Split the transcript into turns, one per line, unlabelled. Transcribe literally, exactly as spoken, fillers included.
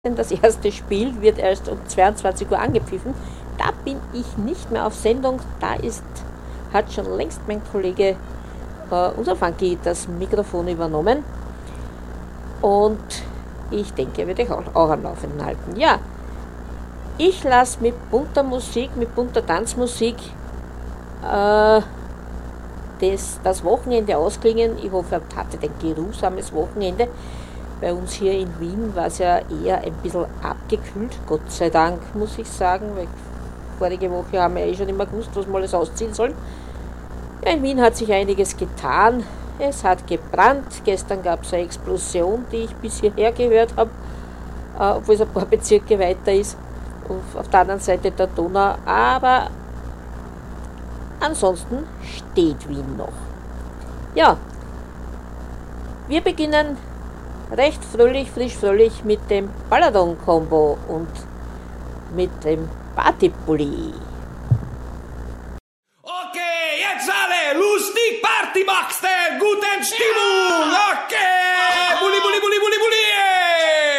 Denn das erste Spiel wird erst um zweiundzwanzig Uhr angepfiffen. Da bin ich nicht mehr auf Sendung. Da ist, hat schon längst mein Kollege, äh, unser Funky, das Mikrofon übernommen. Und ich denke, er wird euch auch, auch am Laufenden halten. Ja, ich lasse mit bunter Musik, mit bunter Tanzmusik äh, das, das Wochenende ausklingen. Ich hoffe, er hatte ein geruhsames Wochenende. Bei uns hier in Wien war es ja eher ein bisschen abgekühlt, Gott sei Dank, muss ich sagen, weil vorige Woche haben wir eh schon immer gewusst, was wir alles ausziehen sollen. Ja, in Wien hat sich einiges getan, es hat gebrannt, gestern gab es eine Explosion, die ich bis hierher gehört habe, äh, obwohl es ein paar Bezirke weiter ist, und auf der anderen Seite der Donau, aber ansonsten steht Wien noch. Ja, wir beginnen recht fröhlich, frisch fröhlich mit dem Balladon-Kombo und mit dem Partypulli.
Okay, jetzt alle lustig Party machst, guten Stimmung!